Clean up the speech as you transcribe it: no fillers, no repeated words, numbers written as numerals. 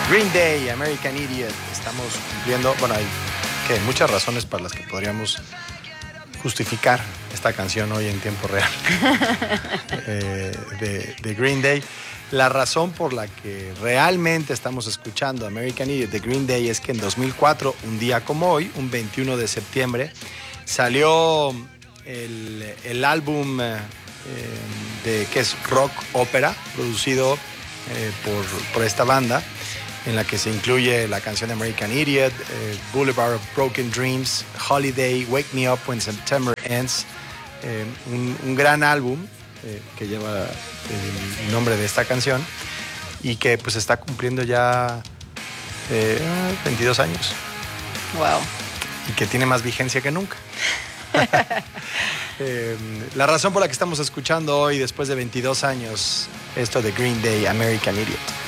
Green Day, American Idiot. Estamos cumpliendo, bueno, hay muchas razones para las que podríamos justificar esta canción hoy en tiempo real de Green Day. La razón por la que realmente estamos escuchando American Idiot de Green Day es que en 2004, un día como hoy, un 21 de septiembre, salió el álbum que es rock ópera, producido por esta banda, en la que se incluye la canción American Idiot, Boulevard of Broken Dreams, Holiday, Wake Me Up When September Ends, un gran álbum que lleva el nombre de esta canción y que pues está cumpliendo ya 22 años. Wow. Y que tiene más vigencia que nunca. La razón por la que estamos escuchando hoy, después de 22 años, esto de Green Day, American Idiot.